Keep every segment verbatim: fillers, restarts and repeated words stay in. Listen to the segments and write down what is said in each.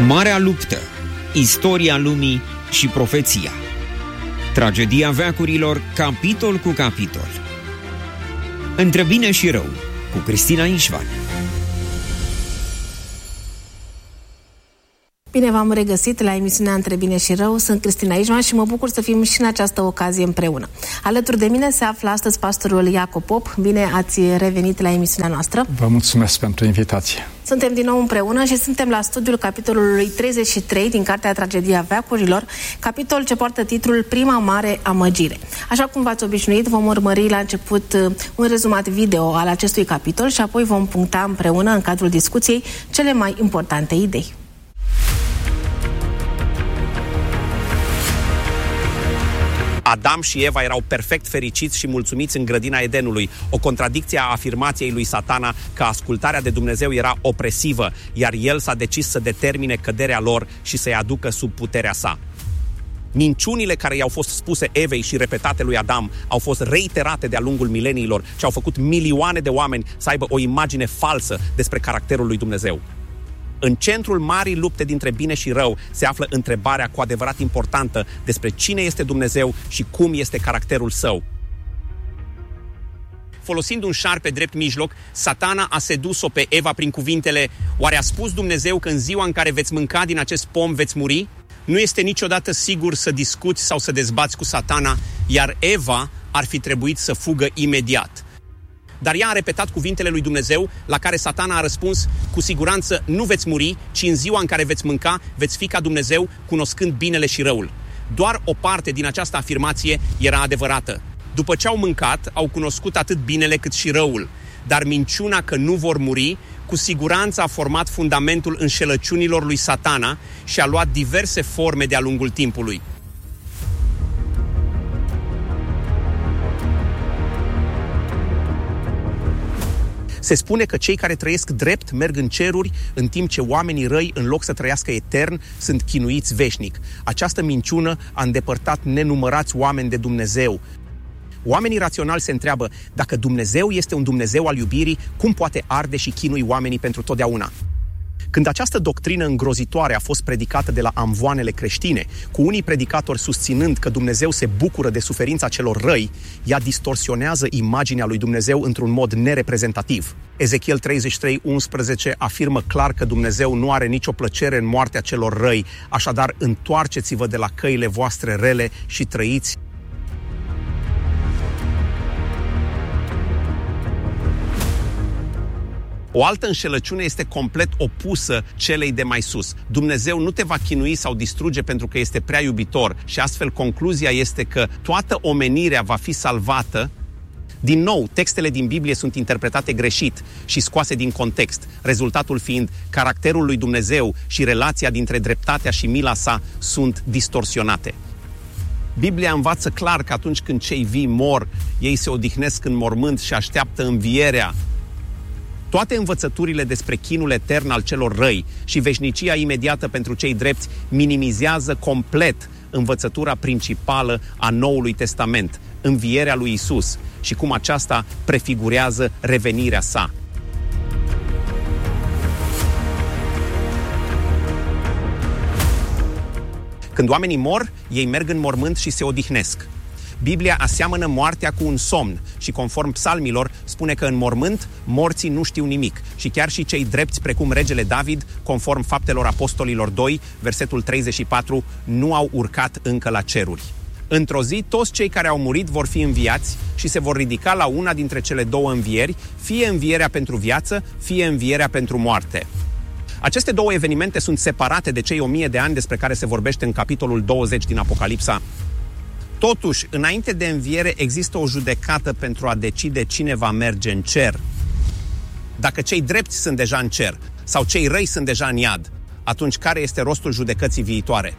Marea luptă, istoria lumii și profeția. Tragedia veacurilor, capitol cu capitol. Între bine și rău, cu Cristina Ișvan. Bine v-am regăsit la emisiunea Între bine și rău. Sunt Cristina Ișvan și mă bucur să fim și în această ocazie împreună. Alături de mine se află astăzi pastorul Iacob Pop. Bine ați revenit la emisiunea noastră. Vă mulțumesc pentru invitație. Suntem din nou împreună și suntem la studiul capitolului treizeci și trei din cartea Tragedia veacurilor, capitol ce poartă titlul Prima mare amăgire. Așa cum v-ați obișnuit, vom urmări la început un rezumat video al acestui capitol și apoi vom puncta împreună în cadrul discuției cele mai importante idei. Adam și Eva erau perfect fericiți și mulțumiți în grădina Edenului, o contradicție a afirmației lui Satana că ascultarea de Dumnezeu era opresivă, iar el s-a decis să determine căderea lor și să-i aducă sub puterea sa. Minciunile care i-au fost spuse Evei și repetate lui Adam au fost reiterate de-a lungul mileniilor și au făcut milioane de oameni să aibă o imagine falsă despre caracterul lui Dumnezeu. În centrul marii lupte dintre bine și rău se află întrebarea cu adevărat importantă despre cine este Dumnezeu și cum este caracterul său. Folosind un șarpe drept mijloc, Satana a sedus-o pe Eva prin cuvintele: oare a spus Dumnezeu că în ziua în care veți mânca din acest pom veți muri? Nu este niciodată sigur să discuți sau să dezbați cu Satana, iar Eva ar fi trebuit să fugă imediat. Dar ea a repetat cuvintele lui Dumnezeu, la care Satana a răspuns: cu siguranță nu veți muri, ci în ziua în care veți mânca, veți fi ca Dumnezeu, cunoscând binele și răul. Doar o parte din această afirmație era adevărată. După ce au mâncat, au cunoscut atât binele cât și răul. Dar minciuna că nu vor muri, cu siguranță a format fundamentul înșelăciunilor lui Satana și a luat diverse forme de-a lungul timpului. Se spune că cei care trăiesc drept merg în ceruri, în timp ce oamenii răi, în loc să trăiască etern, sunt chinuiți veșnic. Această minciună a îndepărtat nenumărați oameni de Dumnezeu. Oamenii raționali se întreabă: dacă Dumnezeu este un Dumnezeu al iubirii, cum poate arde și chinui oamenii pentru totdeauna? Când această doctrină îngrozitoare a fost predicată de la amvoanele creștine, cu unii predicatori susținând că Dumnezeu se bucură de suferința celor răi, ea distorsionează imaginea lui Dumnezeu într-un mod nereprezentativ. Ezechiel treizeci și trei, unsprezece afirmă clar că Dumnezeu nu are nicio plăcere în moartea celor răi, așadar întoarceți-vă de la căile voastre rele și trăiți. O altă înșelăciune este complet opusă celei de mai sus. Dumnezeu nu te va chinui sau distruge pentru că este prea iubitor și astfel concluzia este că toată omenirea va fi salvată. Din nou, textele din Biblie sunt interpretate greșit și scoase din context, rezultatul fiind caracterul lui Dumnezeu și relația dintre dreptatea și mila sa sunt distorsionate. Biblia învață clar că atunci când cei vii mor, ei se odihnesc în mormânt și așteaptă învierea. Toate învățăturile despre chinul etern al celor răi și veșnicia imediată pentru cei drepți minimizează complet învățătura principală a Noului Testament, învierea lui Isus, și cum aceasta prefigurează revenirea sa. Când oamenii mor, ei merg în mormânt și se odihnesc. Biblia aseamănă moartea cu un somn și, conform psalmilor, spune că în mormânt morții nu știu nimic și chiar și cei drepți, precum regele David, conform Faptelor Apostolilor doi, versetul treizeci și patru, nu au urcat încă la ceruri. Într-o zi, toți cei care au murit vor fi înviați și se vor ridica la una dintre cele două învieri, fie învierea pentru viață, fie învierea pentru moarte. Aceste două evenimente sunt separate de cei o mie de ani despre care se vorbește în capitolul douăzeci din Apocalipsa. Totuși, înainte de înviere există o judecată pentru a decide cine va merge în cer. Dacă cei drepți sunt deja în cer sau cei răi sunt deja în iad, atunci care este rostul judecății viitoare?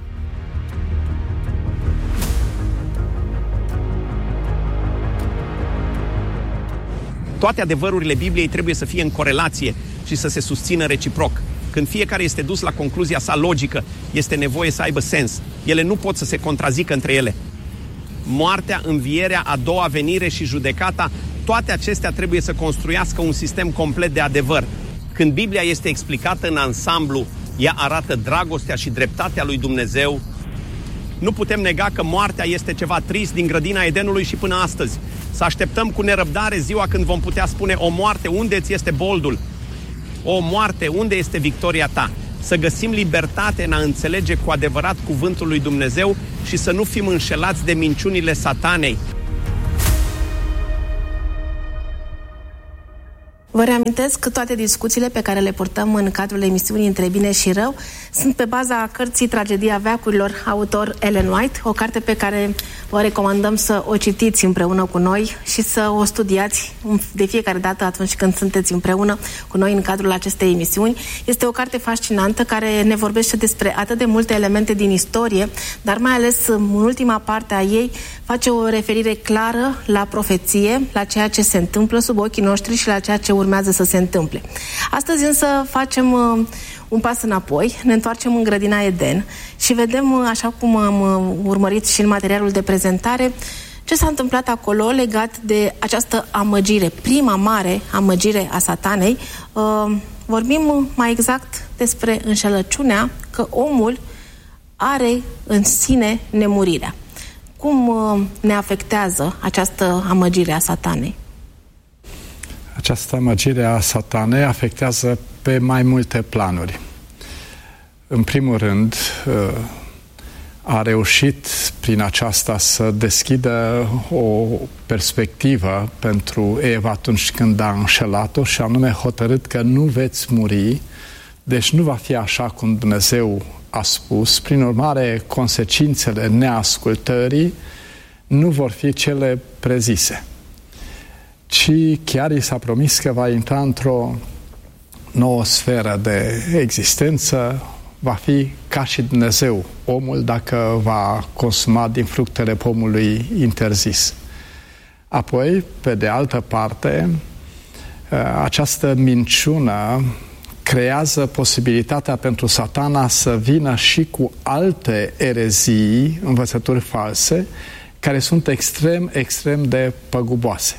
Toate adevărurile Bibliei trebuie să fie în corelație și să se susțină reciproc. Când fiecare este dus la concluzia sa logică, este nevoie să aibă sens. Ele nu pot să se contrazică între ele. Moartea, învierea, a doua venire și judecata, toate acestea trebuie să construiască un sistem complet de adevăr. Când Biblia este explicată în ansamblu, Ea arată dragostea și dreptatea lui Dumnezeu. Nu putem nega că moartea este ceva trist din grădina Edenului și până astăzi. Să așteptăm cu nerăbdare ziua când vom putea spune: o moarte, unde ți este boldul? O moarte, unde este victoria ta? Să găsim libertate în a înțelege cu adevărat cuvântul lui Dumnezeu și să nu fim înșelați de minciunile satanei. Vă reamintesc că toate discuțiile pe care le purtăm în cadrul emisiunii Între Bine și Rău sunt pe baza cărții Tragedia veacurilor, autor Ellen White, o carte pe care vă recomandăm să o citiți împreună cu noi și să o studiați de fiecare dată atunci când sunteți împreună cu noi în cadrul acestei emisiuni. Este o carte fascinantă care ne vorbește despre atât de multe elemente din istorie, dar mai ales în ultima parte a ei face o referire clară la profeție, la ceea ce se întâmplă sub ochii noștri și la ceea ce urmează să se întâmple. Astăzi însă facem uh, un pas înapoi, ne întoarcem în grădina Eden și vedem, uh, așa cum am uh, urmărit și în materialul de prezentare, ce s-a întâmplat acolo legat de această amăgire, prima mare amăgire a satanei. Uh, vorbim mai exact despre înșelăciunea că omul are în sine nemurirea. Cum uh, ne afectează această amăgire a satanei? Această amăgire a satanei afectează pe mai multe planuri. În primul rând, a reușit prin aceasta să deschidă o perspectivă pentru Eva atunci când a înșelat-o și anume hotărât că nu veți muri, deci nu va fi așa cum Dumnezeu a spus. Prin urmare, consecințele neascultării nu vor fi cele prezise, ci chiar i s-a promis că va intra într-o nouă sferă de existență, va fi ca și Dumnezeu, omul, dacă va consuma din fructele pomului interzis. Apoi, pe de altă parte, această minciună creează posibilitatea pentru Satana să vină și cu alte erezii, învățături false, care sunt extrem, extrem de păguboase.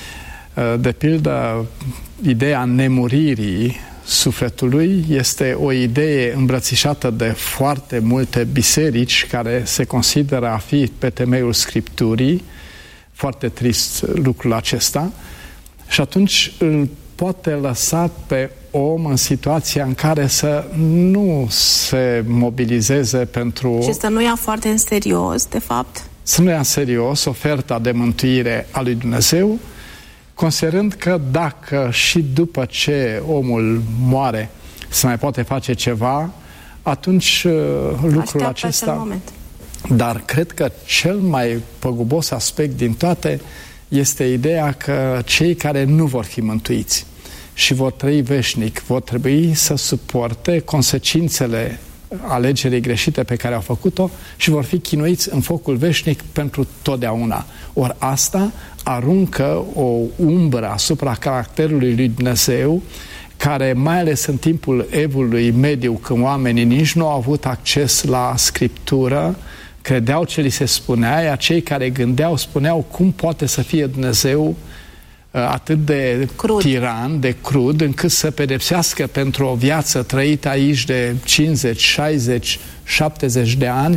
De pildă, ideea nemuririi sufletului este o idee îmbrățișată de foarte multe biserici care se consideră a fi pe temeiul Scripturii. Foarte trist lucrul acesta. Și atunci îl poate lăsa pe om în situația în care să nu se mobilizeze pentru... Și să nu ia foarte în serios, de fapt. Să nu ia în serios oferta de mântuire a lui Dumnezeu, considerând că dacă și după ce omul moare se mai poate face ceva, atunci lucrul Așteaptă acesta... Dar cred că cel mai păgubos aspect din toate este ideea că cei care nu vor fi mântuiți și vor trăi veșnic vor trebui să suporte consecințele alegerii greșite pe care au făcut-o și vor fi chinuiți în focul veșnic pentru totdeauna. Ori asta aruncă o umbră asupra caracterului lui Dumnezeu, care, mai ales în timpul evului mediu, când oamenii nici nu au avut acces la Scriptură, credeau ce li se spunea, iar cei care gândeau spuneau cum poate să fie Dumnezeu atât de crud. tiran, de crud, încât să pedepsească pentru o viață trăită aici de cincizeci, șaizeci, șaptezeci de ani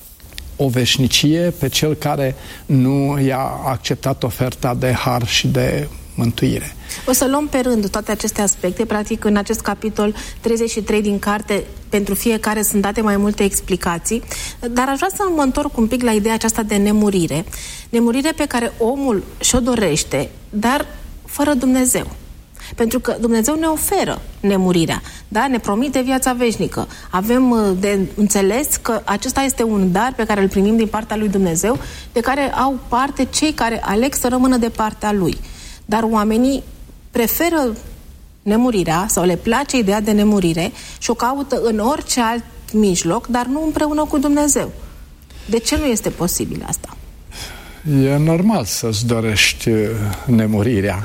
o veșnicie pe cel care nu i-a acceptat oferta de har și de mântuire. O să luăm pe rând toate aceste aspecte. Practic, în acest capitol treizeci și trei din carte, pentru fiecare sunt date mai multe explicații, dar aș vrea să mă întorc un pic la ideea aceasta de nemurire. Nemurire pe care omul și-o dorește, dar fără Dumnezeu. Pentru că Dumnezeu ne oferă nemurirea, da? Ne promite viața veșnică. Avem de înțeles că acesta este un dar pe care îl primim din partea lui Dumnezeu, de care au parte cei care aleg să rămână de partea lui. Dar oamenii preferă nemurirea sau le place ideea de nemurire și o caută în orice alt mijloc, dar nu împreună cu Dumnezeu. De ce nu este posibil asta? E normal să-ți dorești nemurirea.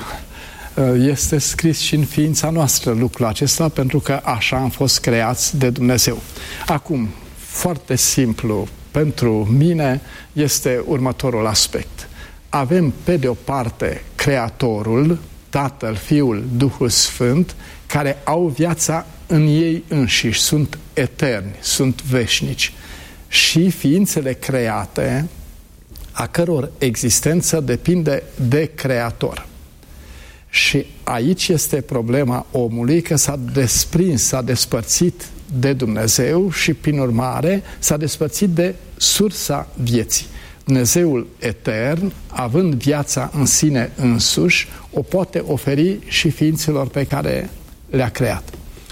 Este scris și în ființa noastră lucrul acesta, pentru că așa am fost creați de Dumnezeu. Acum, foarte simplu pentru mine este următorul aspect. Avem pe de o parte Creatorul, Tatăl, Fiul, Duhul Sfânt, care au viața în ei înșiși, sunt eterni, sunt veșnici. Și ființele create, a căror existență depinde de Creator. Și aici este problema omului, că s-a desprins, s-a despărțit de Dumnezeu și, prin urmare, s-a despărțit de sursa vieții. Dumnezeul etern, având viața în sine însuși, o poate oferi și ființelor pe care le-a creat.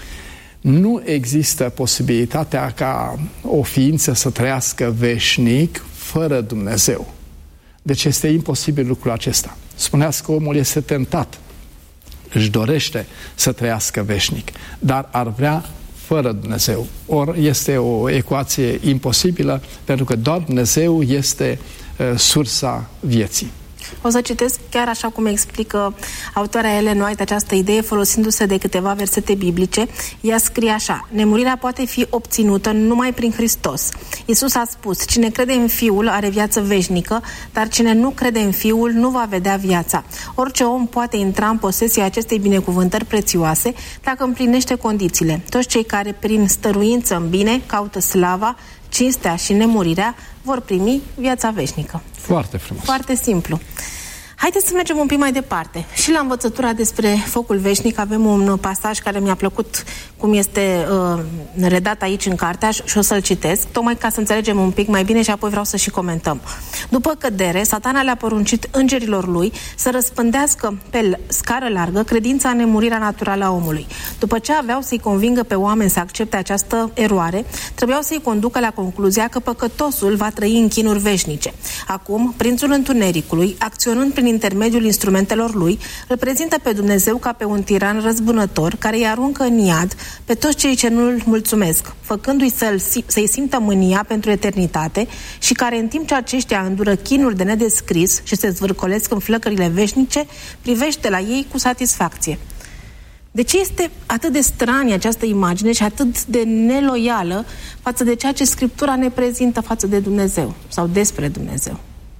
Nu există posibilitatea ca o ființă să trăiască veșnic fără Dumnezeu. Deci este imposibil lucrul acesta. Spuneați că omul este tentat, își dorește să trăiască veșnic, dar ar vrea fără Dumnezeu. Ori este o ecuație imposibilă, pentru că doar Dumnezeu este uh, sursa vieții. O să citesc chiar așa cum explică autoarea Ellen White această idee, folosindu-se de câteva versete biblice. Ea scrie așa: nemurirea poate fi obținută numai prin Hristos. Iisus a spus: cine crede în Fiul are viață veșnică, dar cine nu crede în Fiul nu va vedea viața. Orice om poate intra în posesia acestei binecuvântări prețioase dacă împlinește condițiile. Toți cei care prin stăruință în bine caută slava, cinstea și nemurirea vor primi viața veșnică. Foarte frumos. Foarte simplu. Haideți să mergem un pic mai departe. Și la învățătura despre focul veșnic avem un pasaj care mi-a plăcut cum este uh, redat aici în carte și o să-l citesc, tocmai ca să înțelegem un pic mai bine și apoi vreau să și comentăm. După cădere, Satana le-a poruncit îngerilor lui să răspândească pe scară largă credința în nemurirea naturală a omului. După ce aveau să-i convingă pe oameni să accepte această eroare, trebuiau să-i conducă la concluzia că păcătosul va trăi în chinuri veșnice. Acum, prințul întunericului, acționând prin intermediul instrumentelor lui, îl prezintă pe Dumnezeu ca pe un tiran răzbunător care îi aruncă în iad pe toți cei ce nu îl mulțumesc, făcându-i să-l, să-i simtă mânia pentru eternitate și care, în timp ce aceștia îndură chinuri de nedescris și se zvârcolesc în flăcările veșnice, privește la ei cu satisfacție. De ce este atât de stranie această imagine și atât de neloială față de ceea ce Scriptura ne prezintă față de Dumnezeu sau despre Dumnezeu?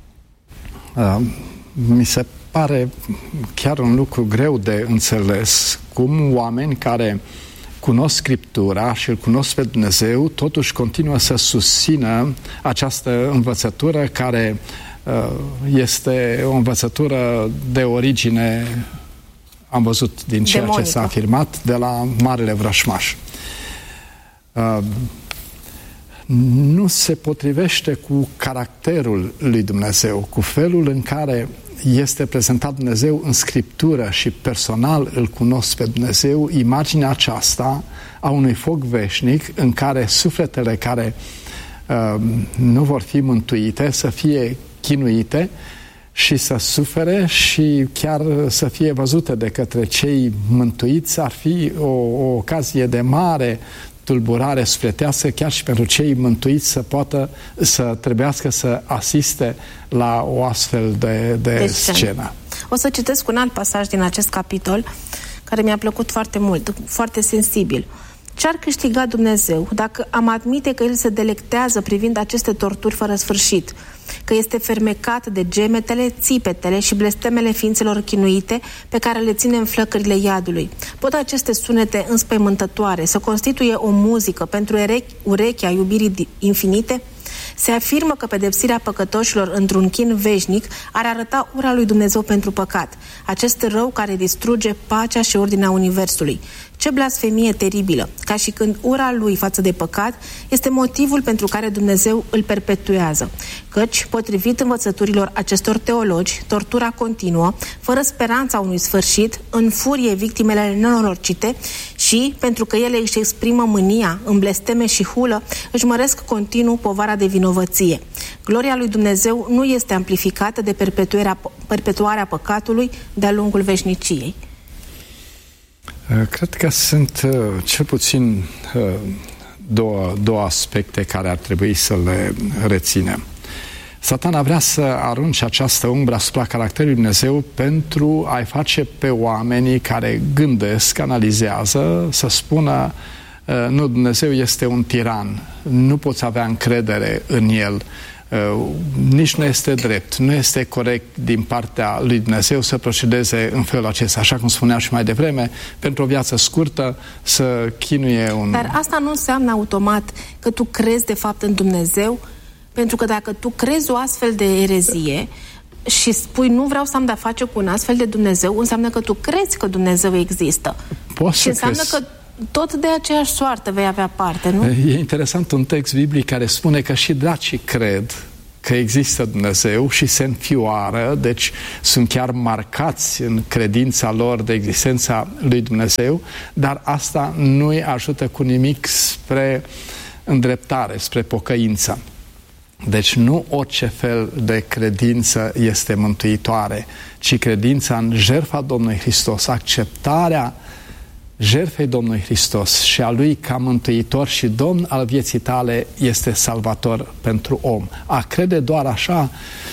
Uh, mi se pare chiar un lucru greu de înțeles cum oameni care cunosc Scriptura și îl cunosc pe Dumnezeu totuși continuă să susțină această învățătură care uh, este o învățătură de origine, am văzut din ceea demonică, ce s-a afirmat, de la Marele Vrășmaș. Uh, nu se potrivește cu caracterul lui Dumnezeu, cu felul în care este prezentat Dumnezeu în Scriptură și personal îl cunosc pe Dumnezeu, imaginea aceasta a unui foc veșnic în care sufletele care uh, nu vor fi mântuite să fie chinuite și să sufere și chiar să fie văzute de către cei mântuiți, ar fi o, o ocazie de mare tulburare sufletească chiar și pentru cei mântuiți să poată să trebuiască să asiste la o astfel de, de, de scenă. O să citesc un alt pasaj din acest capitol care mi-a plăcut foarte mult, foarte sensibil. Ce-ar câștiga Dumnezeu dacă am admite că El se delectează privind aceste torturi fără sfârșit, că este fermecat de gemetele, țipetele și blestemele ființelor chinuite pe care le ține în flăcările iadului? Pot aceste sunete înspăimântătoare să constituie o muzică pentru urechea iubirii infinite? Se afirmă că pedepsirea păcătoșilor într-un chin veșnic ar arăta ura lui Dumnezeu pentru păcat, acest rău care distruge pacea și ordinea Universului. Ce blasfemie teribilă, ca și când ura lui față de păcat este motivul pentru care Dumnezeu îl perpetuează. Căci, potrivit învățăturilor acestor teologi, tortura continuă, fără speranța unui sfârșit, înfurie victimele nenorocite și, pentru că ele își exprimă mânia în blesteme și hulă, își măresc continuu povara de vinovăție. Gloria lui Dumnezeu nu este amplificată de perpetuarea, perpetuarea păcatului de-a lungul veșniciei. Cred că sunt cel puțin două, două aspecte care ar trebui să le reținem. Satana vrea să arunce această umbră asupra caracterului Dumnezeu pentru a-i face pe oamenii care gândesc, analizează, să spună: nu, Dumnezeu este un tiran, nu poți avea încredere în El, Nici nu este drept, nu este corect din partea lui Dumnezeu să procedeze în felul acesta, așa cum spuneam și mai devreme, pentru o viață scurtă să chinuie un... Dar asta nu înseamnă automat că tu crezi de fapt în Dumnezeu, pentru că dacă tu crezi o astfel de erezie și spui nu vreau să am de-a face cu un astfel de Dumnezeu, înseamnă că tu crezi că Dumnezeu există. Poți și înseamnă crezi. că tot de aceeași soartă vei avea parte, nu? E interesant un text biblic care spune că și dracii cred că există Dumnezeu și se înfioară, deci sunt chiar marcați în credința lor de existența lui Dumnezeu, dar asta nu îi ajută cu nimic spre îndreptare, spre pocăință. Deci nu orice fel de credință este mântuitoare, ci credința în jertfa Domnului Hristos, acceptarea jertfei Domnului Hristos și a Lui ca mântuitor și Domn al vieții tale este salvator pentru om. A crede doar așa,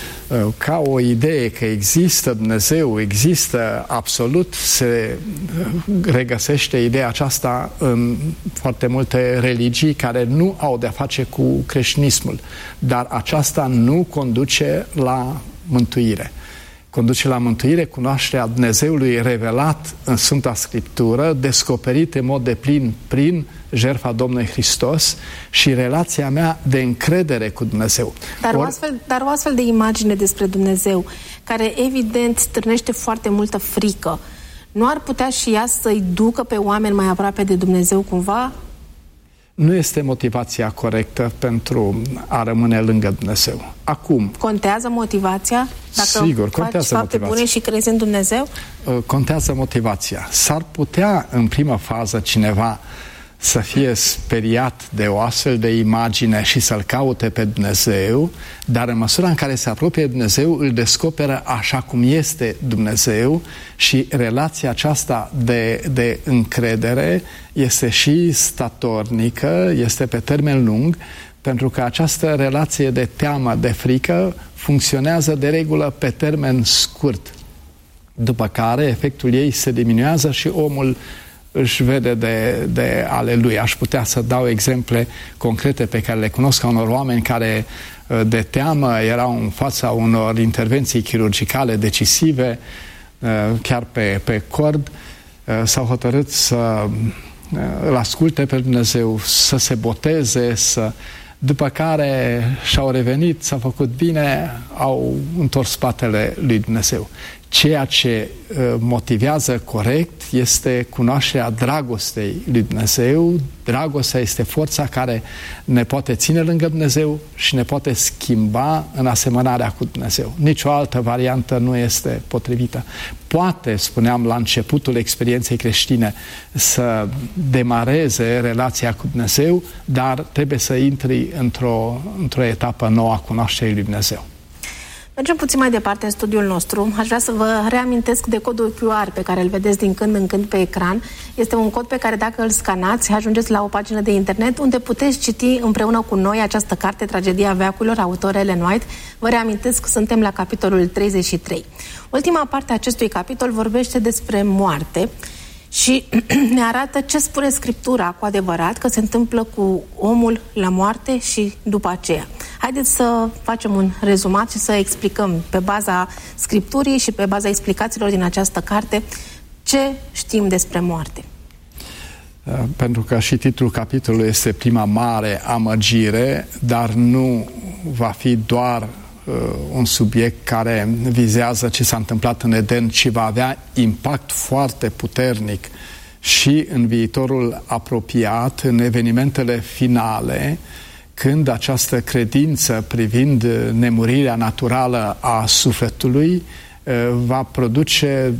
ca o idee că există Dumnezeu, există absolut, se regăsește ideea aceasta în foarte multe religii care nu au de-a face cu creștinismul, dar aceasta nu conduce la mântuire. Conduce la mântuire cunoașterea Dumnezeului revelat în Sfânta Scriptură, descoperit în mod deplin prin jertfa Domnului Hristos și relația mea de încredere cu Dumnezeu. Dar, Or... o, astfel, dar o astfel de imagine despre Dumnezeu, care evident stârnește foarte multă frică, nu ar putea și ea să-i ducă pe oameni mai aproape de Dumnezeu cumva? Nu este motivația corectă pentru a rămâne lângă Dumnezeu. Acum... Contează motivația? Dacă sigur, contează faci fapte motivația. bune și crezi în Dumnezeu? Contează motivația. S-ar putea în prima fază cineva să fie speriat de o astfel de imagine și să-L caute pe Dumnezeu, dar în măsura în care se apropie de Dumnezeu, îl descoperă așa cum este Dumnezeu și relația aceasta de, de încredere este și statornică, este pe termen lung, pentru că această relație de teamă, de frică, funcționează de regulă pe termen scurt, după care efectul ei se diminuează și omul își vede de, de ale lui. Aș putea să dau exemple concrete pe care le cunosc a unor oameni care de teamă erau în fața unor intervenții chirurgicale decisive, chiar pe, pe cord, s-au hotărât să îl asculte pe Dumnezeu, să se boteze, să... după care și-au revenit, s-a făcut bine, au întors spatele lui Dumnezeu. Ceea ce uh, motivează corect este cunoașterea dragostei lui Dumnezeu. Dragostea este forța care ne poate ține lângă Dumnezeu și ne poate schimba în asemănarea cu Dumnezeu. Nici o altă variantă nu este potrivită. Poate, spuneam la începutul experienței creștine, să demareze relația cu Dumnezeu, dar trebuie să intri într-o, într-o etapă nouă a cunoașterii lui Dumnezeu. Mergem puțin mai departe în studiul nostru. Aș vrea să vă reamintesc de codul Q R pe care îl vedeți din când în când pe ecran. Este un cod pe care dacă îl scanați, ajungeți la o pagină de internet unde puteți citi împreună cu noi această carte, Tragedia veacurilor, autor Ellen White. Vă reamintesc că suntem la capitolul treizeci și trei. Ultima parte a acestui capitol vorbește despre moarte și ne arată ce spune Scriptura cu adevărat că se întâmplă cu omul la moarte și după aceea. Haideți să facem un rezumat și să explicăm pe baza Scripturii și pe baza explicațiilor din această carte ce știm despre moarte. Pentru că și titlul capitolului este Prima mare amăgire, dar nu va fi doar uh, un subiect care vizează ce s-a întâmplat în Eden, ci va avea impact foarte puternic și în viitorul apropiat, în evenimentele finale, când această credință privind nemurirea naturală a sufletului va produce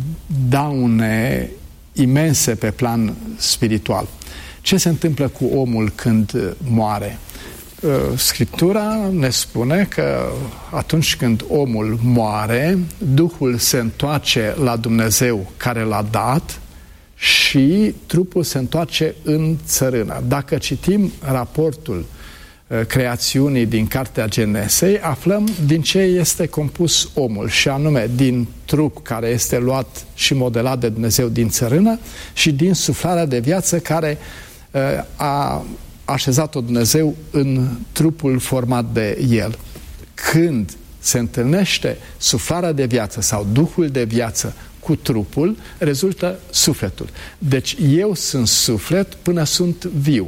daune imense pe plan spiritual. Ce se întâmplă cu omul când moare? Scriptura ne spune că atunci când omul moare, Duhul se întoarce la Dumnezeu care l-a dat și trupul se întoarce în țărână. Dacă citim raportul creațiunii din Cartea Genesei, aflăm din ce este compus omul, și anume din trup care este luat și modelat de Dumnezeu din țărână și din suflarea de viață care uh, a așezat-o Dumnezeu în trupul format de el. când se întâlnește suflarea de viață sau Duhul de viață cu trupul, rezultă sufletul. Deci eu sunt suflet până sunt viu.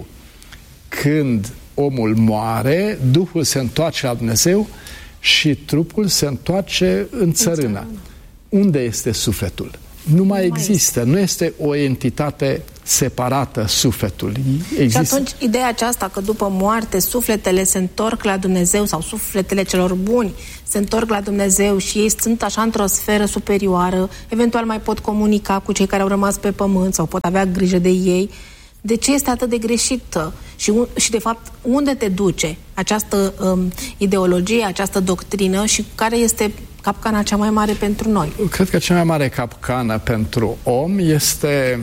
Când omul moare, Duhul se întoarce la Dumnezeu și trupul se întoarce în țărână. Unde este sufletul? Nu mai există. Nu este o entitate separată, sufletul. Există. Și atunci ideea aceasta că după moarte sufletele se întorc la Dumnezeu sau sufletele celor buni se întorc la Dumnezeu și ei sunt așa într-o sferă superioară, eventual mai pot comunica cu cei care au rămas pe pământ sau pot avea grijă de ei. De ce este atât de greșită? Și, și de fapt, unde te duce această um, ideologie, această doctrină și care este capcana cea mai mare pentru noi? Cred că cea mai mare capcană pentru om este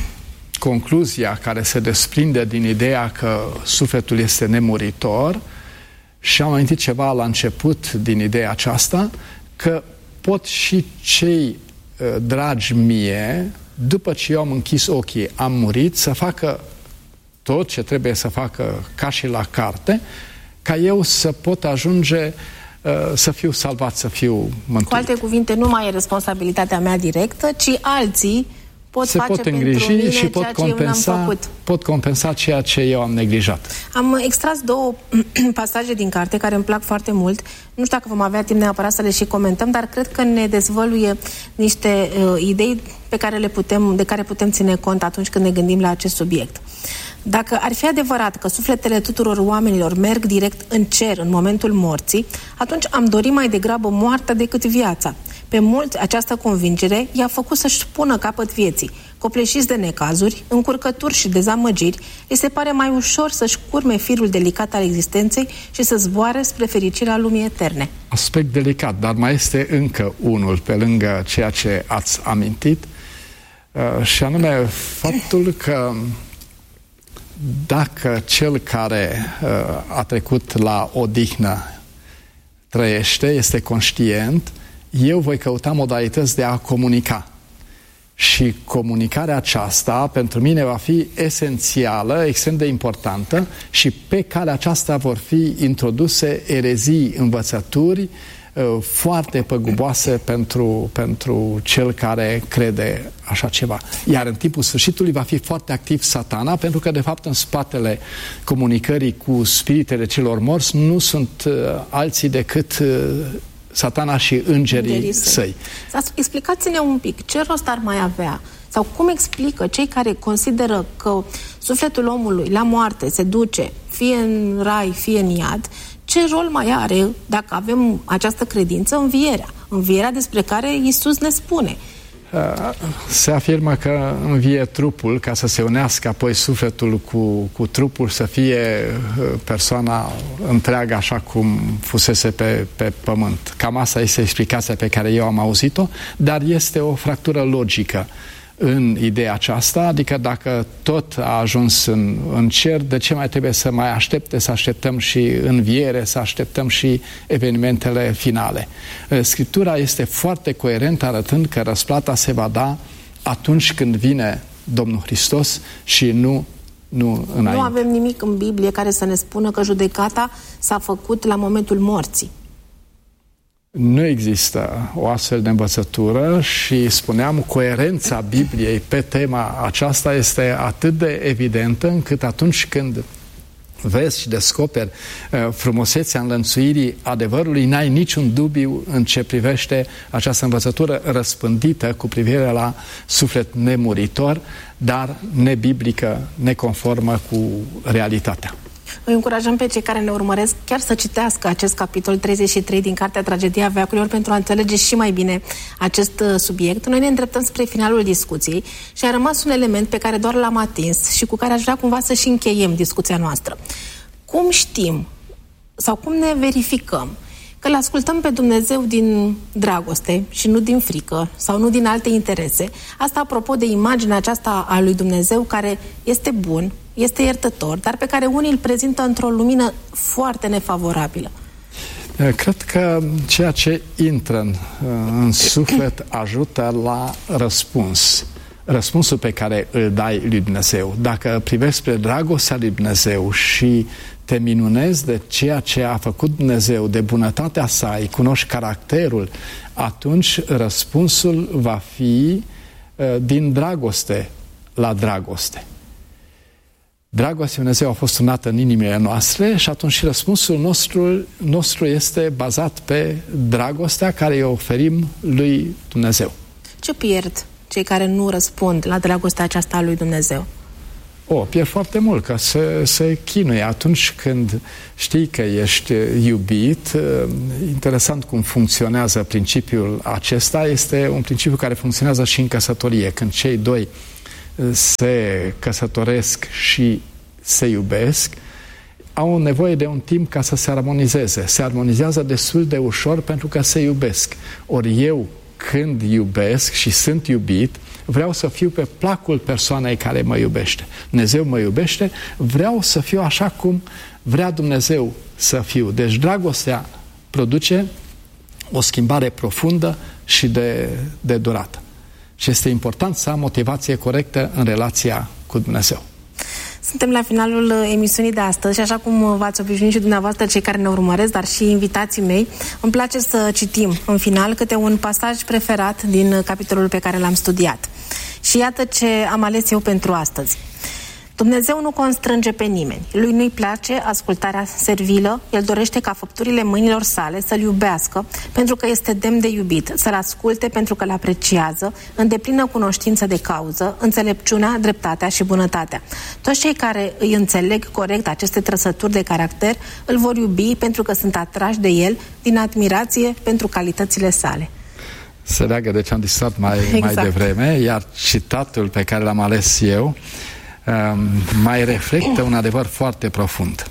concluzia care se desprinde din ideea că sufletul este nemuritor și am amintit ceva la început din ideea aceasta, că pot și cei uh, dragi mie, după ce eu am închis ochii, am murit, să facă tot ce trebuie să facă ca și la carte, ca eu să pot ajunge uh, să fiu salvat, să fiu mântuit. Cu alte cuvinte, nu mai e responsabilitatea mea directă, ci alții pot se face pot îngriji pentru mine și pot ceea ce eu n-am compensa, făcut. pot compensa ceea ce eu am neglijat. Am extras două pasaje din carte care îmi plac foarte mult. Nu știu dacă vom avea timp neapărat să le și comentăm, dar cred că ne dezvăluie niște uh, idei pe care le putem, de care putem ține cont atunci când ne gândim la acest subiect. Dacă ar fi adevărat că sufletele tuturor oamenilor merg direct în cer în momentul morții, atunci am dorit mai degrabă moartea decât viața. Pe mulți, această convingere i-a făcut să-și pună capăt vieții. Copleșiți de necazuri, încurcături și dezamăgiri, îi se pare mai ușor să-și curme firul delicat al existenței și să zboare spre fericirea lumii eterne. Aspect delicat, dar mai este încă unul pe lângă ceea ce ați amintit, uh, și anume faptul că dacă cel care uh, a trecut la odihnă trăiește, este conștient, eu voi căuta modalități de a comunica. Și comunicarea aceasta pentru mine va fi esențială, extrem de importantă și pe calea aceasta vor fi introduse erezii, învățături uh, foarte păguboase pentru, pentru cel care crede așa ceva. Iar în timpul sfârșitului va fi foarte activ Satana, pentru că de fapt în spatele comunicării cu spiritele celor morți nu sunt uh, alții decât uh, Satana și îngerii, îngerii săi. săi. Explicați-ne un pic, ce rost ar mai avea? Sau cum explică cei care consideră că sufletul omului la moarte se duce fie în rai, fie în iad, ce rol mai are, dacă avem această credință, învierea? Învierea despre care Iisus ne spune. Se afirmă că învie trupul ca să se unească apoi sufletul cu, cu trupul, să fie persoana întreagă așa cum fusese pe, pe pământ. Cam asta este explicația pe care eu am auzit-o, dar este o fractură logică în ideea aceasta, adică dacă tot a ajuns în, în cer, de ce mai trebuie să mai aștepte, să așteptăm și înviere, să așteptăm și evenimentele finale. Scriptura este foarte coerentă, arătând că răsplata se va da atunci când vine Domnul Hristos și nu, nu înainte. Nu avem nimic în Biblie care să ne spună că judecata s-a făcut la momentul morții. Nu există o astfel de învățătură și, spuneam, coerența Bibliei pe tema aceasta este atât de evidentă încât atunci când vezi și descoperi uh, frumusețea înlănțuirii adevărului, n-ai niciun dubiu în ce privește această învățătură răspândită cu privire la suflet nemuritor, dar nebiblică, neconformă cu realitatea. Îi încurajăm pe cei care ne urmăresc chiar să citească acest capitol treizeci și trei din Cartea Tragedia Veacurilor pentru a înțelege și mai bine acest uh, subiect. Noi ne îndreptăm spre finalul discuției și a rămas un element pe care doar l-am atins și cu care aș vrea cumva să și încheiem discuția noastră. Cum știm sau cum ne verificăm că îl ascultăm pe Dumnezeu din dragoste și nu din frică sau nu din alte interese? Asta apropo de imaginea aceasta a lui Dumnezeu care este bun, este iertător, dar pe care unii îl prezintă într-o lumină foarte nefavorabilă. Cred că ceea ce intră în, în suflet ajută la răspuns. răspunsul pe care îl dai lui Dumnezeu, dacă privești spre dragostea lui Dumnezeu și te minunezi de ceea ce a făcut Dumnezeu, de bunătatea sa, îi cunoști caracterul, atunci răspunsul va fi uh, din dragoste la dragoste. Dragostea lui Dumnezeu a fost turnată în inimile noastre și atunci și răspunsul nostru, nostru este bazat pe dragostea care îi oferim lui Dumnezeu. Ce pierd cei care nu răspund la dragostea aceasta a lui Dumnezeu? O, pierd foarte mult, că se, se chinuie atunci când știi că ești iubit. Interesant cum funcționează principiul acesta. Este un principiu care funcționează și în căsătorie. Când cei doi se căsătoresc și se iubesc, au nevoie de un timp ca să se armonizeze. Se armonizează destul de ușor pentru că se iubesc. Ori eu, când iubesc și sunt iubit, vreau să fiu pe placul persoanei care mă iubește. Dumnezeu mă iubește, vreau să fiu așa cum vrea Dumnezeu să fiu. Deci dragostea produce o schimbare profundă și de, de durată. Și este important să am motivație corectă în relația cu Dumnezeu. Suntem la finalul emisiunii de astăzi și așa cum v-ați obișnuit și dumneavoastră, cei care ne urmăresc, dar și invitații mei, îmi place să citim în final câte un pasaj preferat din capitolul pe care l-am studiat. Și iată ce am ales eu pentru astăzi. Dumnezeu nu constrânge pe nimeni. Lui nu-i place ascultarea servilă, El dorește ca făpturile mâinilor sale să-L iubească, pentru că este demn de iubit, să-L asculte pentru că L apreciază, în deplină cunoștință de cauză, înțelepciunea, dreptatea și bunătatea. Toți cei care îi înțeleg corect aceste trăsături de caracter, îl vor iubi pentru că sunt atrași de El din admirație pentru calitățile sale. Se leagă de ce am discutat mai, exact. mai devreme, iar citatul pe care l-am ales eu mai reflectă un adevăr foarte profund.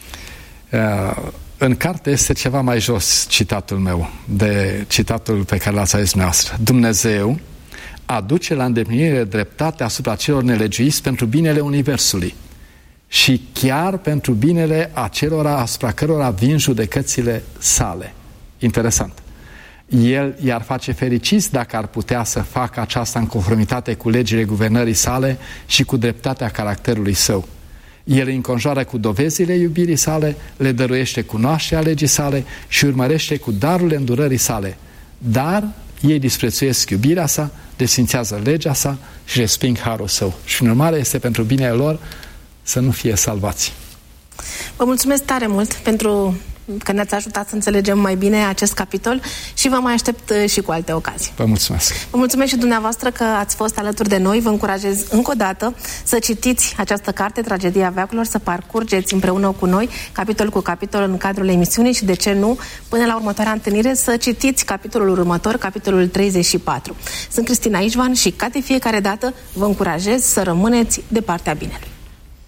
În carte este ceva mai jos citatul meu de citatul pe care l-ați ales dumneavoastră. Dumnezeu aduce la îndeplinire dreptatea asupra celor nelegiuiți pentru binele Universului și chiar pentru binele acelora asupra cărora vin judecățile sale. Interesant. El i-ar face fericiți dacă ar putea să facă aceasta în conformitate cu legile guvernării sale și cu dreptatea caracterului său. El îi înconjoară cu dovezile iubirii sale, le dăruiește cunoașterea legii sale și urmărește cu darurile îndurării sale. Dar ei disprețuiesc iubirea sa, desfințează legea sa și resping harul său. Și în urmare este pentru binele lor să nu fie salvați. Vă mulțumesc tare mult pentru că ne-ați ajutat să înțelegem mai bine acest capitol și vă mai aștept și cu alte ocazii. Vă mulțumesc! Vă mulțumesc și dumneavoastră că ați fost alături de noi. Vă încurajez încă o dată să citiți această carte, Tragedia Veacurilor, să parcurgeți împreună cu noi, capitol cu capitol în cadrul emisiunii și, de ce nu, până la următoarea întâlnire, să citiți capitolul următor, capitolul treizeci și patru. Sunt Cristina Ișvan și, ca de fiecare dată, vă încurajez să rămâneți de partea binelui.